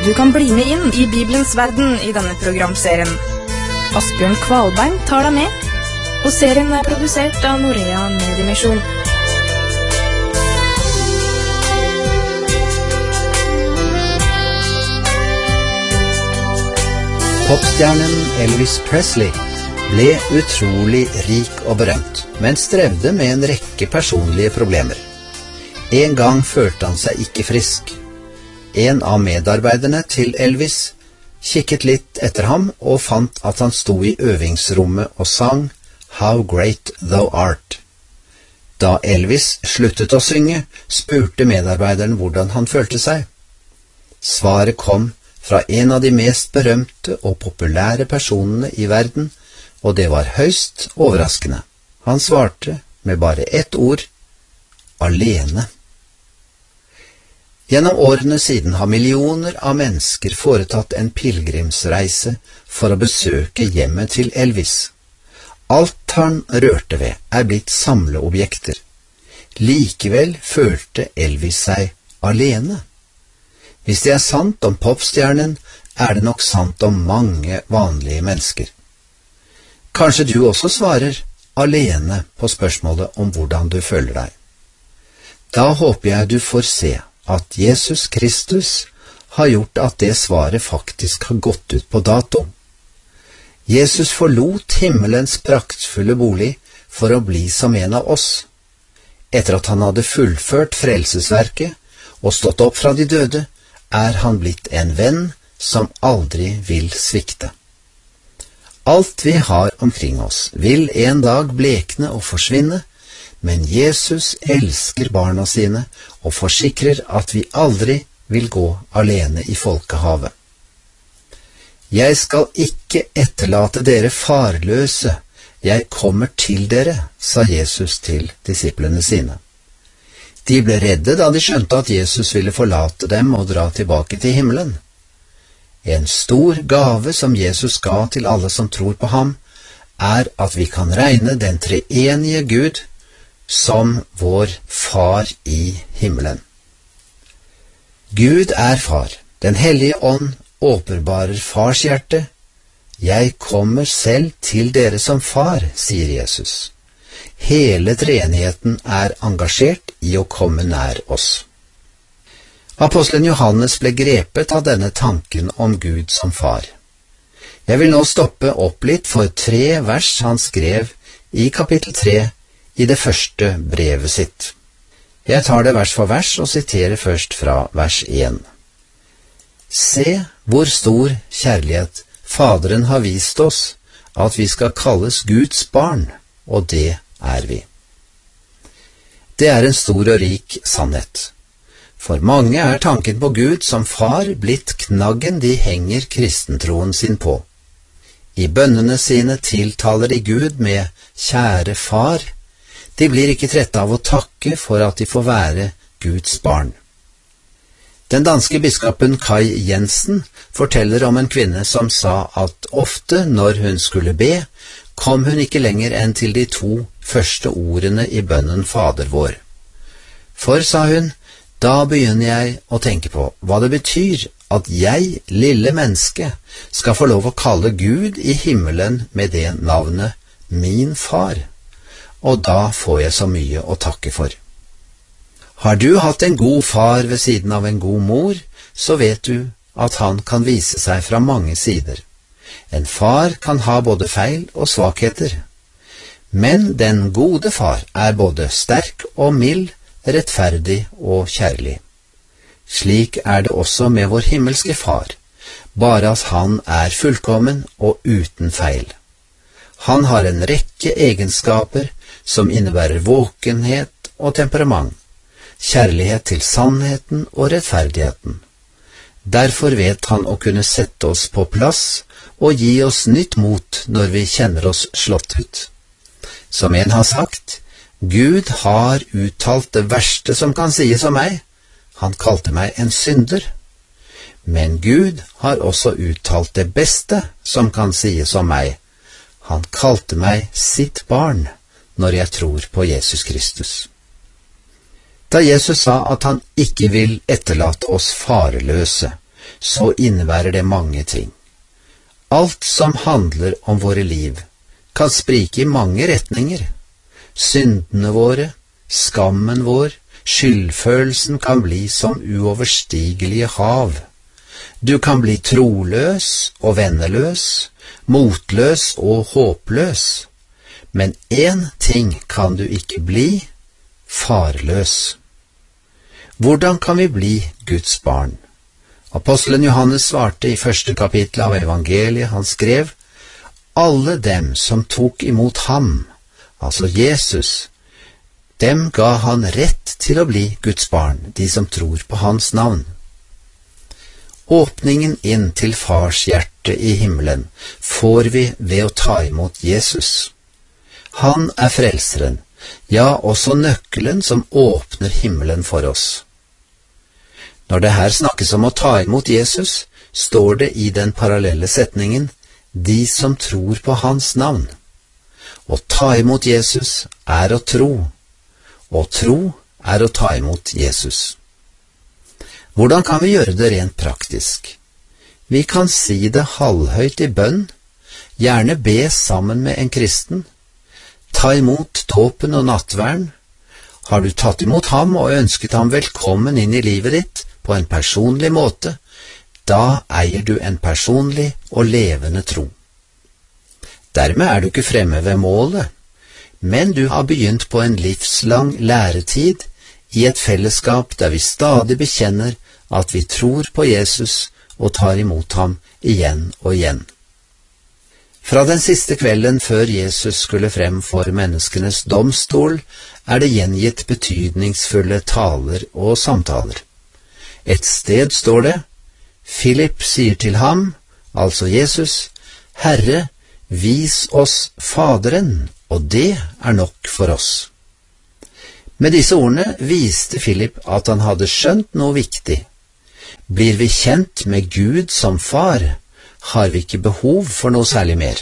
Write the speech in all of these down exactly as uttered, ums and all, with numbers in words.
Du kan bli med inn i Bibelens verden i denne programserien. Asbjørn Kvalbein tar deg med, og serien er produsert av Norea Mediemisjon. Popstjernen Elvis Presley ble utrolig rik og berømt, men strevde med en rekke personlige problemer. En gang følte han seg ikke frisk. En av medarbeiderne til Elvis kikket litt etter ham og fant at han sto i øvingsrommet og sang How Great Thou Art. Da Elvis sluttet å synge, spurte medarbeideren hvordan han følte seg. Svaret kom fra en av de mest berømte og populære personene i verden, og det var høyst overraskende. Han svarte med bare ett ord: alene. Gjennom årene siden har millioner av mennesker foretatt en pilgrimsreise for å besøke hjemmet til Elvis. Alt han rørte ved er blitt samleobjekter. Likevel følte Elvis seg alene. Hvis det er sant om popstjernen, er det nok sant om mange vanlige mennesker. Kanskje du også svarer alene på spørsmålet om hvordan du føler deg. Da håper jeg du får se at Jesus Kristus har gjort at det svaret faktisk har gått ut på dato. Jesus forlot himmelens praktfulle bolig for å bli som en av oss. Etter at han hadde fullført frelsesverket og stått opp fra de døde, er han blitt en venn som aldri vil svikte. Alt vi har omkring oss vil en dag blekne og forsvinne, men Jesus elsker barna sine og forsikrer at vi aldri vil gå alene i folkehavet. Jeg skal ikke etterlate dere farløse, jeg kommer til dere, sa Jesus til disiplene sine. De ble redde da de skjønte at Jesus ville forlate dem og dra tilbake til himmelen. En stor gave som Jesus ga til alle som tror på ham, er at vi kan regne den treenige Gud som vår Far i himmelen. Gud er Far. Den hellige ånd åpenbarer Fars hjerte. Jeg kommer selv til dere som far, sier Jesus. Hele treenigheten er engasjert i å komme nær oss. Apostelen Johannes ble grepet av denne tanken om Gud som far. Jeg vil nå stoppe opp litt for tre vers han skrev i kapittel tre i det første brevet sitt. Jeg tar det vers for vers og siterer først fra vers én. Se hvor stor kjærlighet Faderen har vist oss, at vi skal kalles Guds barn, og det er vi. Det er en stor og rik sannhet. For mange er tanken på Gud som far blitt knaggen de henger kristentroen sin på. I bønnene sine tiltaler de Gud med kjære far. De blir ikke trette av å takke for at de får være Guds barn. Den danske biskopen Kai Jensen forteller om en kvinne som sa at ofte når hun skulle be, kom hun ikke lenger enn til de to første ordene i bønnen Fader vår. For, sa hun, da begynner jeg å tenke på hva det betyr at jeg, lille menneske, skal få lov å kalle Gud i himmelen med det navnet min far. Og da får jeg så mye å takke for. Har du hatt en god far ved siden av en god mor, så vet du at han kan vise seg fra mange sider. En far kan ha både feil og svakheter. Men den gode far er både sterk og mild, rettferdig og kjærlig. Slik er det også med vår himmelske far, bare at han er fullkommen og uten feil. Han har en rekke egenskaper som innebærer våkenhet og temperament, kjærlighet til sannheten og rettferdigheten. Derfor vet han å kunne sette oss på plass og gi oss nytt mot når vi kjenner oss slått ut. Som en har sagt, Gud har uttalt det verste som kan sies om meg. Han kalte meg en synder. Men Gud har også uttalt det beste som kan sies om meg. Han kalte meg sitt barn når jeg tror på Jesus Kristus. Da Jesus sa at han ikke vil etterlate oss farløse, så innebærer det mange ting. Alt som handler om våre liv, kan sprike i mange retninger. Syndene våre, skammen vår, skyldfølelsen kan bli som uoverstigelige hav. Du kan bli troløs og venneløs, motløs og håpløs. Men én ting kan du ikke bli, farløs. Hvordan kan vi bli Guds barn? Apostelen Johannes svarte i første kapittel av evangeliet. Han skrev: Alle dem som tok imot ham, altså Jesus, dem ga han rett til å bli Guds barn, de som tror på hans navn. Åpningen inn til fars hjerte i himmelen får vi ved å ta imot Jesus. Han er frelseren, ja, også nøkkelen som åpner himmelen for oss. Når det her snakkes om å ta imot Jesus, står det i den parallelle setningen «de som tror på hans navn». Å ta imot Jesus er å tro, og tro er å ta imot Jesus. Hvordan kan vi gjøre det rent praktisk? Vi kan si det halvhøyt i bønn, gjerne be sammen med en kristen, ta imot dåpen og nattverden. Har du tatt imot ham og ønsket ham velkommen inn i livet ditt på en personlig måte, da eier du en personlig og levende tro. Dermed er du ikke fremme ved målet, men du har begynt på en livslang læretid i et fellesskap der vi stadig bekjenner at vi tror på Jesus og tar imot ham igjen og igjen. Fra den siste kvelden før Jesus skulle frem for menneskenes domstol, er det gjengitt betydningsfulle taler og samtaler. Et sted står det: Philip sier til ham, altså Jesus, Herre, vis oss Faderen, og det er nok for oss. Med disse ordene viste Philip at han hadde skjønt noe viktig. Blir vi kjent med Gud som far, har vi ikke behov for noe særlig mer.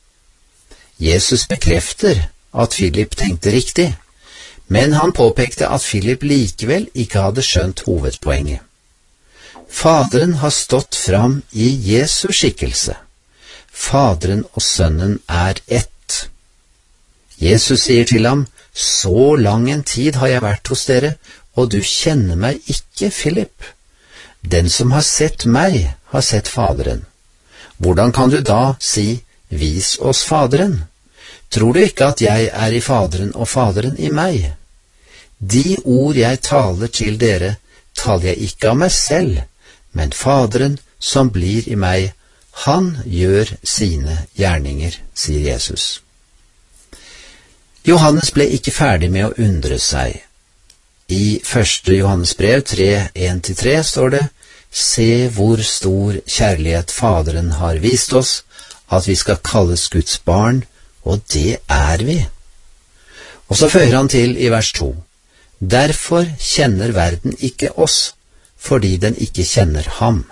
Jesus bekrefter at Philip tenkte riktig, men han påpekte at Philip likevel ikke hadde skjønt hovedpoenget. Faderen har stått fram i Jesu skikkelse. Faderen og sønnen er ett. Jesus sier til ham, så lang en tid har jeg vært hos dere, og du kjenner meg ikke, Philip. Den som har sett meg, har sett Faderen. Hvordan kan du da si, vis oss Faderen? Tror du ikke at jeg er i Faderen og Faderen i meg? De ord jeg taler til dere, taler jeg ikke av meg selv, men Faderen som blir i meg, han gjør sine gjerninger, sier Jesus. Johannes ble ikke ferdig med å undre seg. I første Johannes brev tre, en til tre står det: Se hvor stor kjærlighet Faderen har vist oss, at vi skal kalles Guds barn, og det er vi. Og så føyer han til i vers to: Derfor kjenner verden ikke oss, fordi den ikke kjenner ham.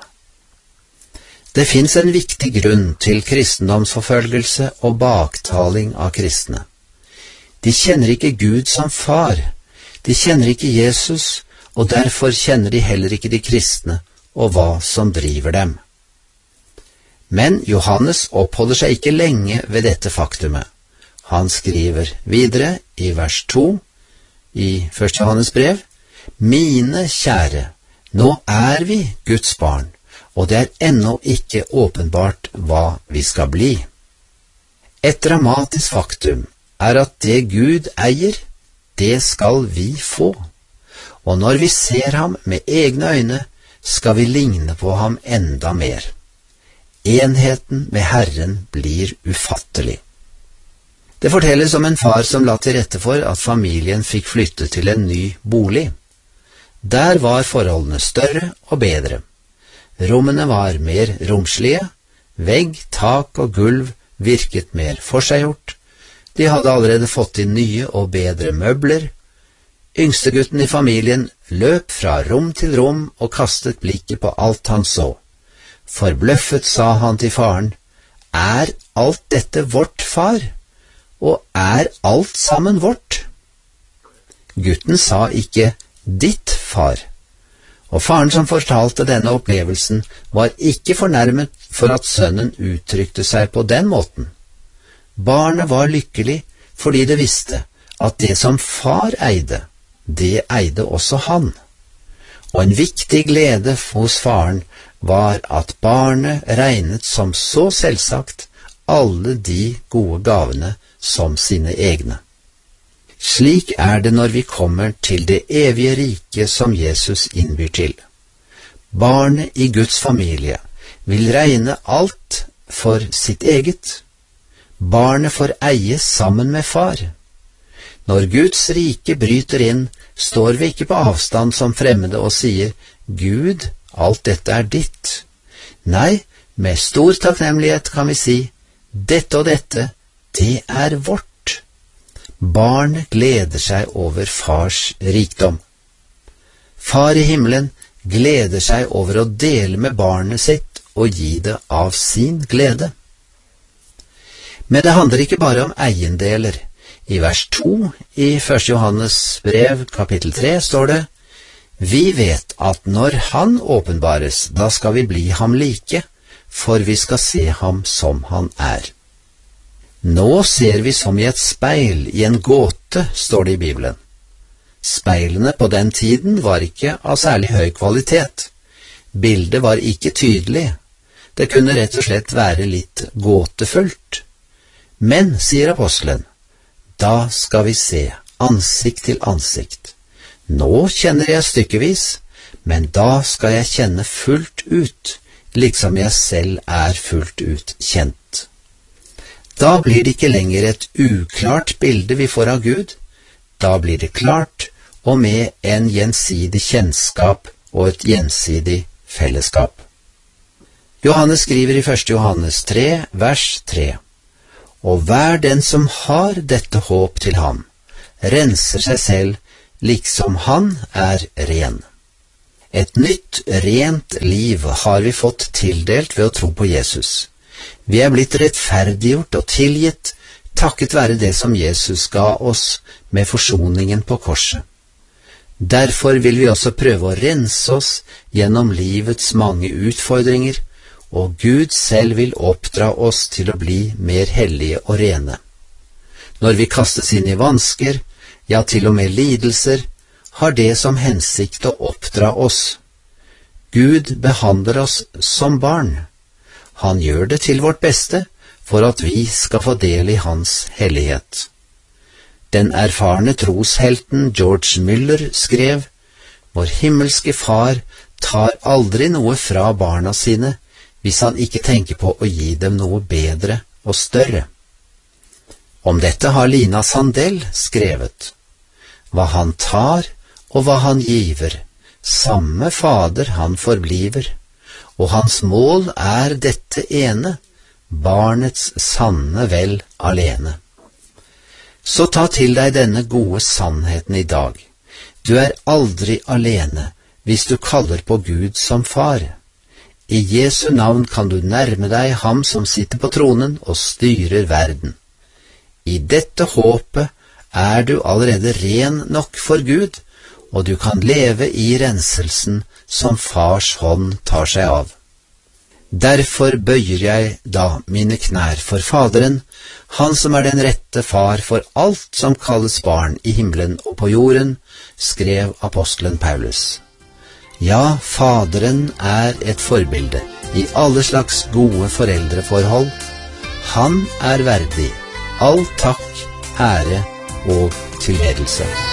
Det finnes en viktig grunn til kristendomsforfølgelse og baktaling av kristne. De kjenner ikke Gud som far, de kjenner ikke Jesus, og derfor kjenner de heller ikke de kristne og hva som driver dem. Men Johannes oppholder seg ikke lenge ved dette faktumet. Han skriver videre i vers to i første Johannes brev: Mine kjære, nå er vi Guds barn, og det er ennå ikke åpenbart hva vi skal bli. Et dramatisk faktum er at det Gud eier, det skal vi få. Og når vi ser ham med egne øyne, skal vi ligne på ham enda mer. Enheten med Herren blir ufattelig. Det fortelles om en far som la til rette for at familien fikk flytte til en ny bolig. Der var forholdene større og bedre. Rommene var mer romslige, vegg, tak og gulv virket mer forseggjort. De hadde allerede fått inn nye og bedre møbler. Yngstegutten i familien løp fra rom til rom og kastet blikket på alt han så. Forbløffet sa han til faren: Er alt dette vårt, far? Og er alt sammen vårt? Gutten sa ikke ditt, far, Og faren som fortalte denne opplevelsen, var ikke fornærmet for at sønnen uttrykte seg på den måten. Barnet var lykkelig fordi det visste at det som far eide, det eide også han. Og en viktig glede hos faren var at barnet regnet som så selvsagt alle de gode gavene som sine egne. Slik er det når vi kommer til det evige rike som Jesus innbyr til. Barnet i Guds familie vil regne alt for sitt eget. Barnet får eie sammen med far. Når Guds rike bryter inn, står vi ikke på avstand som fremmede og sier, Gud, alt dette er ditt. Nei, med stor takknemlighet kan vi si, dette og dette, det er vårt. Barnet gleder seg over fars rikdom. Far i himmelen gleder seg over å dele med barnet sitt og gi det av sin glede. Men det handler ikke bare om eiendeler. I vers to i første Johannes brev, kapittel tre, står det, Vi vet at når han åpenbares, da skal vi bli ham like, for vi skal se ham som han er. Nå ser vi som i et speil i en gåte, står det i Bibelen. Speilene på den tiden var ikke av særlig høy kvalitet. Bildet var ikke tydelig. Det kunne rett og slett være litt gåtefullt. Men, sier apostelen, da skal vi se ansikt til ansikt. Nå kjenner jeg stykkevis, men da skal jeg kjenne fullt ut, liksom jeg selv er fullt ut kjent. Da blir det ikke lenger et uklart bilde vi får av Gud. Da blir det klart, og med en gjensidig kjennskap og et gjensidig fellesskap. Johannes skriver i første Johannes tre, vers tre. Og hver den som har dette håp til ham, renser seg selv, liksom han er ren. Et nytt, rent liv har vi fått tildelt ved å tro på Jesus. Vi er blitt rettferdiggjort og tilgitt, takket være det som Jesus ga oss med forsoningen på korset. Derfor vil vi også prøve å rense oss gjennom livets mange utfordringer, og Gud selv vil oppdra oss til å bli mer hellige og rene. Når vi kastes inn i vansker, ja til og med lidelser, har det som hensikt å oppdra oss. Gud behandler oss som barn. Han gjør det til vårt beste, for at vi skal få del i hans hellighet. Den erfarne troshelten George Muller skrev, Vår himmelske far tar aldri noe fra barna sine, hvis han ikke tenker på å gi dem noe bedre og større. Om dette har Lina Sandell skrevet, Hva han tar og hva han giver, samme fader han forbliver, og hans mål er dette ene, barnets sanne vel alene. Så ta til deg denne gode sannheten i dag. Du er aldri alene hvis du kaller på Gud som far. I Jesu navn kan du nærme deg ham som sitter på tronen og styrer verden. I dette håpet er du allerede ren nok for Gud, og du kan leve i renselsen som fars hånd tar seg av. Derfor bøyer jeg da mine knær for Faderen, han som er den rette far for alt som kalles barn i himmelen og på jorden, skrev apostelen Paulus. Ja, Faderen er et forbilde i alle slags gode foreldreforhold. Han er verdig all takk, ære og tilbedelse.